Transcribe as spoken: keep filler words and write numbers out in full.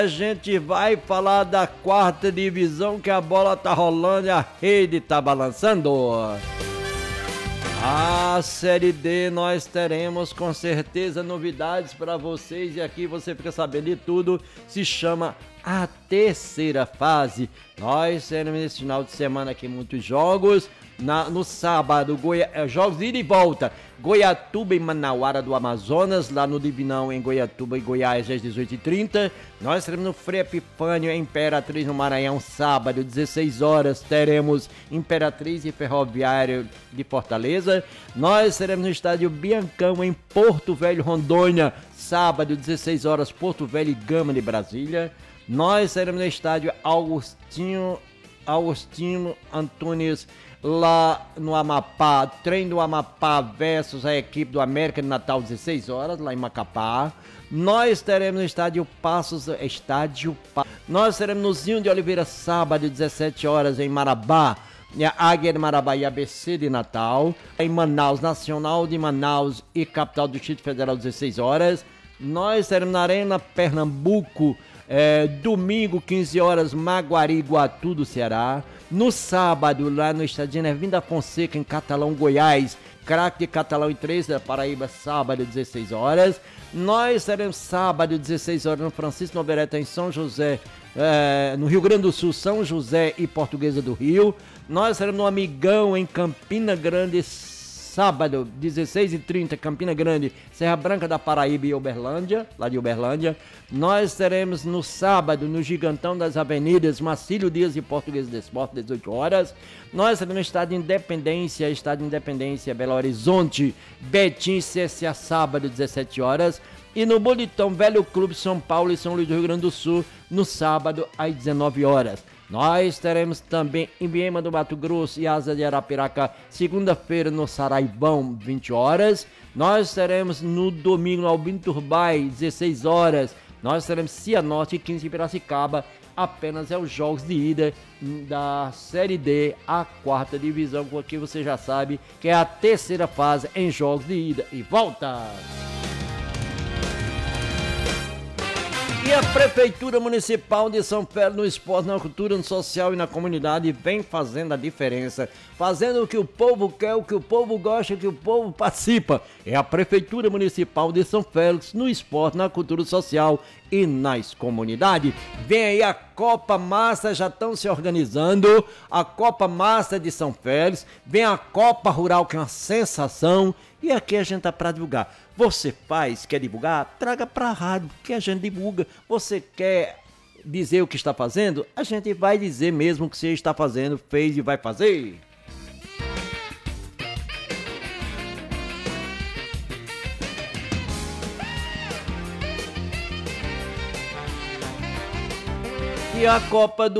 A gente vai falar da quarta divisão, que a bola tá rolando e a rede tá balançando. A Série D nós teremos com certeza novidades para vocês e aqui você fica sabendo de tudo. Se chama a terceira fase. Nós teremos nesse final de semana aqui muitos jogos. Na, no sábado, Goia, jogos de ida e volta. Goiatuba e Manauara do Amazonas, lá no Divinão em Goiatuba e Goiás às dezoito e trinta. Nós teremos no Frei Epifânio em Imperatriz no Maranhão, sábado, dezesseis horas, teremos Imperatriz e Ferroviário de Fortaleza. Nós teremos no estádio Biancão em Porto Velho, Rondônia, sábado, dezesseis horas, Porto Velho e Gama de Brasília. Nós teremos no estádio Augustinho, Augustinho Antunes, lá no Amapá, trem do Amapá versus a equipe do América de Natal, dezesseis horas, lá em Macapá. Nós teremos no estádio Passos, estádio pa... Nós teremos no Zinho de Oliveira, sábado, dezessete horas, em Marabá, a Águia de Marabá e A B C de Natal. Em Manaus, Nacional de Manaus e Capital do Distrito Federal, dezesseis horas. Nós teremos na Arena Pernambuco, é, domingo, quinze horas, Maguari, Iguatu do Ceará. No sábado, lá no estádio Nervinda Fonseca, em Catalão, Goiás, Craque de Catalão e três da Paraíba, sábado, dezesseis horas. Nós teremos sábado, dezesseis horas, no Francisco Novereta, em São José, é, no Rio Grande do Sul, São José e Portuguesa do Rio. Nós teremos no Amigão, em Campina Grande, sábado, dezesseis e trinta, Campina Grande, Serra Branca da Paraíba e Uberlândia, lá de Uberlândia. Nós teremos no sábado, no Gigantão das Avenidas, Marcílio Dias e Português do Esporte, dezoito horas. Nós teremos no Estádio Independência, Estádio Independência, Belo Horizonte, Betim, C S A, sábado, dezessete horas. E no Bonitão, Velho Clube São Paulo e São Luís do Rio Grande do Sul, no sábado, às dezenove horas. Nós teremos também em Viema do Mato Grosso e Asa de Arapiraca, segunda-feira no Saraibão, vinte horas. Nós teremos no domingo no Albino Turbay, dezesseis horas. Nós teremos Cianorte e quinze de Piracicaba. Apenas é os jogos de ida da Série D, a quarta divisão, que aqui você já sabe que é a terceira fase em jogos de ida e volta. E a Prefeitura Municipal de São Félix, no esporte, na cultura, no social e na comunidade, vem fazendo a diferença, fazendo o que o povo quer, o que o povo gosta, o que o povo participa. É a Prefeitura Municipal de São Félix, no esporte, na cultura social e nas comunidades. Vem aí a Copa Massa, já estão se organizando, a Copa Massa de São Félix, vem a Copa Rural, que é uma sensação, e aqui a gente tá para divulgar. Você faz, quer divulgar? Traga para a rádio, que a gente divulga. Você quer dizer o que está fazendo? A gente vai dizer mesmo o que você está fazendo, fez e vai fazer. E a Copa do